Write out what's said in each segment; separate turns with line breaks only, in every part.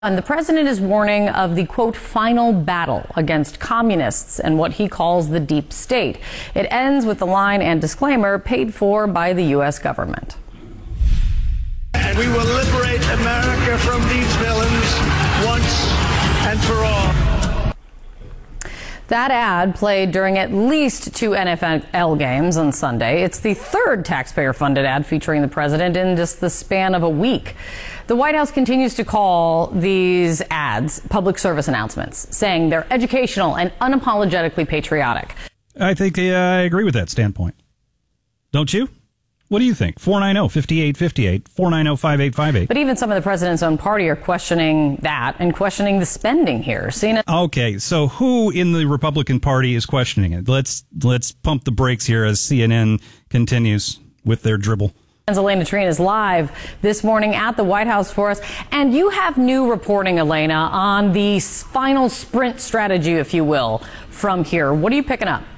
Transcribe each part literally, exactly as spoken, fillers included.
And the president is warning of the, quote, final battle against communists and what he calls the deep state. It ends with the line and disclaimer paid for by the U S government.
And we will liberate America from these villains once and for all.
That ad played during at least two N F L games on Sunday. It's the third taxpayer-funded ad featuring the president in just the span of a week. The White House continues to call these ads public service announcements, saying they're educational and unapologetically patriotic.
I think uh, I agree with that standpoint. Don't you? What do you think? four nine zero, five eight five eight, four nine zero, five eight five eight.
But even some of the president's own party are questioning that and questioning the spending here. Seen it?
Okay, so who in the Republican Party is questioning it? Let's let's pump the brakes here as C N N continues with their dribble.
Elena Trian is live this morning at the White House for us. And you have new reporting, Elena, on the final sprint strategy, if you will, from here. What are you picking up?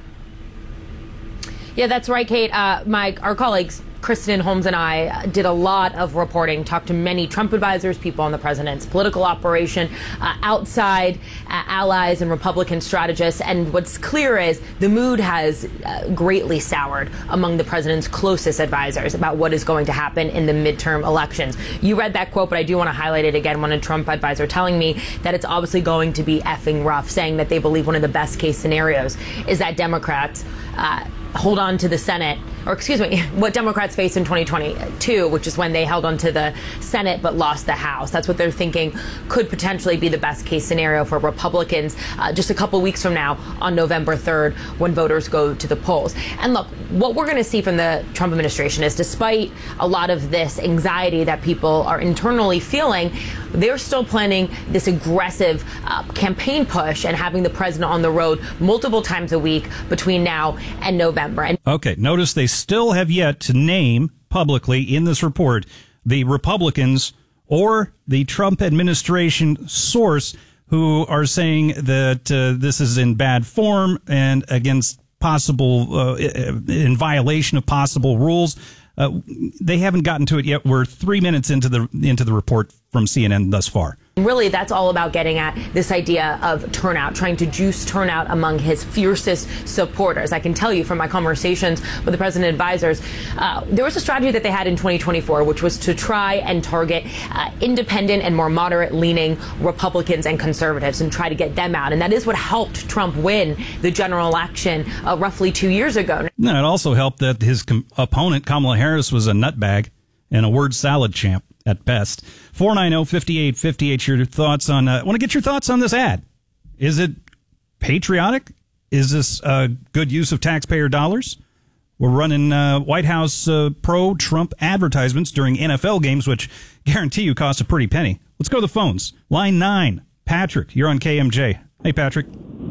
Yeah, that's right, Kate. Uh, my our colleagues, Kristen Holmes and I, did a lot of reporting, talked to many Trump advisors, people on the president's political operation, uh, outside uh, allies and Republican strategists. And what's clear is the mood has uh, greatly soured among the president's closest advisors about what is going to happen in the midterm elections. You read that quote, but I do want to highlight it again. One a Trump advisor telling me that it's obviously going to be effing rough, saying that they believe one of the best case scenarios is that Democrats uh, hold on to the Senate, or excuse me, what Democrats faced in twenty twenty-two, which is when they held on to the Senate but lost the House. That's what they're thinking could potentially be the best case scenario for Republicans uh, just a couple weeks from now on November third when voters go to the polls. And look, what we're going to see from the Trump administration is despite a lot of this anxiety that people are internally feeling, they're still planning this aggressive uh, campaign push and having the president on the road multiple times a week between now and November. And
okay, notice they still have yet to name publicly in this report the Republicans or the Trump administration source who are saying that uh, this is in bad form and against possible, uh, in violation of possible rules. Uh, they haven't gotten to it yet. We're three minutes into the into the report from C N N thus far.
Really, that's all about getting at this idea of turnout, trying to juice turnout among his fiercest supporters. I can tell you from my conversations with the president advisors, uh, there was a strategy that they had in twenty twenty-four, which was to try and target uh, independent and more moderate-leaning Republicans and conservatives and try to get them out. And that is what helped Trump win the general election uh, roughly two years ago.
No, it also helped that his com- opponent, Kamala Harris, was a nutbag and a word salad champ at best. four nine zero, five eight five eight, your thoughts on, I uh, want to get your thoughts on this ad. Is it patriotic? Is this a good use of taxpayer dollars? We're running uh, White House uh, pro-Trump advertisements during N F L games, which guarantee you cost a pretty penny. Let's go to the phones. Line nine, Patrick, you're on K M J. Hey, Patrick.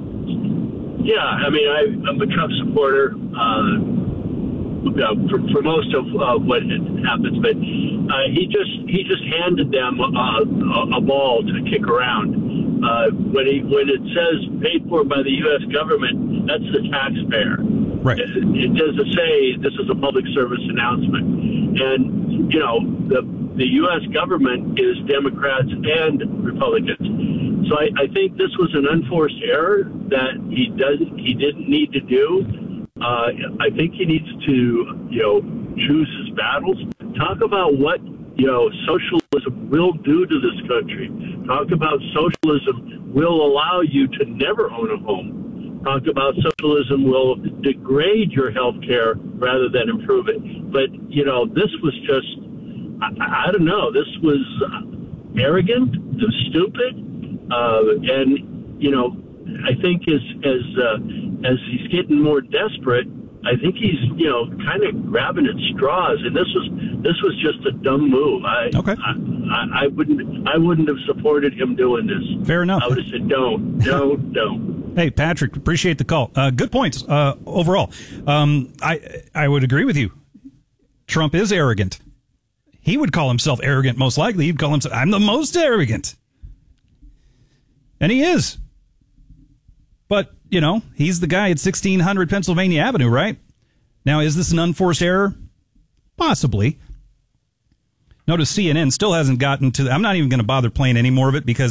Yeah, I mean, I, I'm a Trump supporter. Uh, Uh, for, for most of uh, what happens, but uh, he just he just handed them uh, a, a ball to kick around. Uh, when he when it says paid for by the U S government, that's the taxpayer.
Right.
It, it doesn't say this is a public service announcement, and you know the the U S government is Democrats and Republicans. So I, I think this was an unforced error that he doesn't he didn't need to do. Uh, I think he needs to, you know, choose his battles. Talk about what, you know, socialism will do to this country. Talk about socialism will allow you to never own a home. Talk about socialism will degrade your health care rather than improve it. But, you know, this was just, I, I don't know, this was arrogant, stupid, uh, and, you know, I think as as uh, as he's getting more desperate, I think he's you know kind of grabbing at straws, and this was this was just a dumb move. I,
okay.
I, I, I wouldn't I wouldn't have supported him doing this.
Fair enough.
I would have said don't, don't, don't.
Hey, Patrick, appreciate the call. Uh, good points uh, overall. Um, I I would agree with you. Trump is arrogant. He would call himself arrogant. Most likely, he'd call himself, "I'm the most arrogant," and he is. But, you know, he's the guy at sixteen hundred Pennsylvania Avenue, right? Now, is this an unforced error? Possibly. Notice C N N still hasn't gotten to. I'm not even going to bother playing any more of it because